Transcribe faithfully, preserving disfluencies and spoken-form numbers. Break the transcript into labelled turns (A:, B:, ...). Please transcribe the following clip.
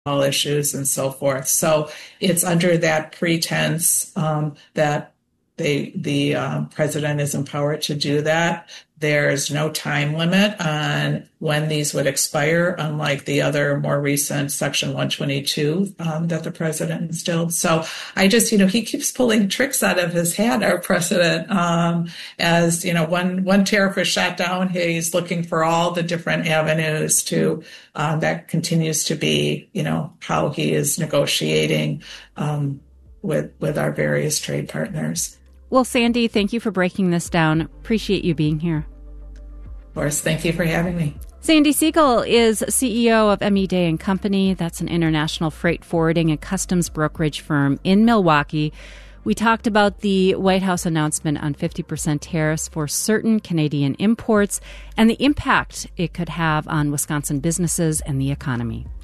A: issues and so forth. So it's under that pretense um, that they, the um, president is empowered to do that. There's no time limit on when these would expire, unlike the other more recent Section one twenty-two um, that the president instilled. So I just, you know, he keeps pulling tricks out of his hat, our president. Um, as, you know, one, one tariff is shot down, he's looking for all the different avenues to, um, that continues to be, you know, how he is negotiating um, with, with our various trade partners.
B: Well, Sandy, thank you for breaking this down. Appreciate you being here.
A: Of course. Thank you for having me.
B: Sandy Siegel is C E O of M E Day and Company. That's an international freight forwarding and customs brokerage firm in Milwaukee. We talked about the White House announcement on fifty percent tariffs for certain Canadian imports and the impact it could have on Wisconsin businesses and the economy.